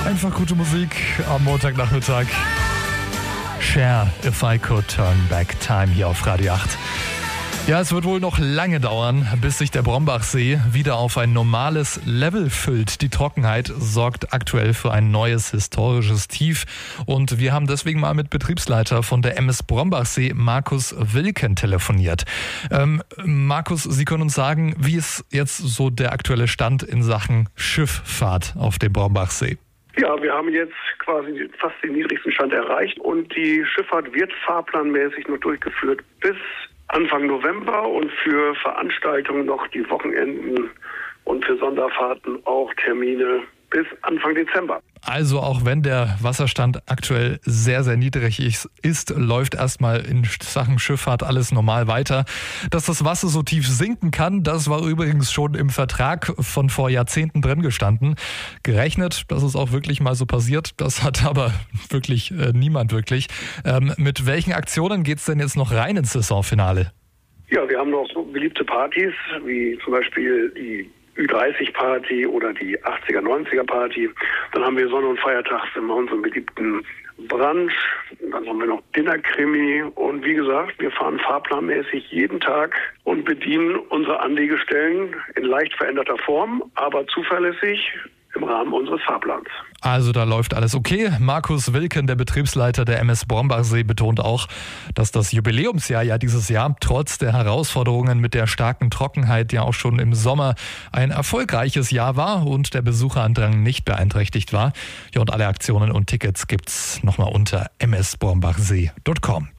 Einfach gute Musik am Montagnachmittag. Cher, If I Could Turn Back Time hier auf Radio 8. Ja, es wird wohl noch lange dauern, bis sich der Brombachsee wieder auf ein normales Level füllt. Die Trockenheit sorgt aktuell für ein neues historisches Tief. Und wir haben deswegen mal mit Betriebsleiter von der MS Brombachsee, Markus Wilken, telefoniert. Markus, Sie können uns sagen, wie ist jetzt so der aktuelle Stand in Sachen Schifffahrt auf dem Brombachsee? Ja, wir haben jetzt quasi fast den niedrigsten Stand erreicht und die Schifffahrt wird fahrplanmäßig noch durchgeführt bis Anfang November und für Veranstaltungen noch die Wochenenden und für Sonderfahrten auch Termine bis Anfang Dezember. Also auch wenn der Wasserstand aktuell sehr, sehr niedrig ist, läuft erstmal in Sachen Schifffahrt alles normal weiter. Dass das Wasser so tief sinken kann, das war übrigens schon im Vertrag von vor Jahrzehnten drin gestanden. Gerechnet, dass es auch wirklich mal so passiert, das hat aber wirklich niemand wirklich. Mit welchen Aktionen geht's denn jetzt noch rein ins Saisonfinale? Ja, wir haben noch so beliebte Partys, wie zum Beispiel die Ü30-Party oder die 80er, 90er-Party. Dann haben wir Sonne- und Feiertags immer unseren beliebten Brunch. Dann haben wir noch Dinnerkrimi. Und wie gesagt, wir fahren fahrplanmäßig jeden Tag und bedienen unsere Anlegestellen in leicht veränderter Form, aber zuverlässig im Rahmen unseres Fahrplans. Also da läuft alles okay. Markus Wilken, der Betriebsleiter der MS Brombachsee, betont auch, dass das Jubiläumsjahr ja dieses Jahr trotz der Herausforderungen mit der starken Trockenheit ja auch schon im Sommer ein erfolgreiches Jahr war und der Besucherandrang nicht beeinträchtigt war. Ja, und alle Aktionen und Tickets gibt's nochmal unter msbrombachsee.com.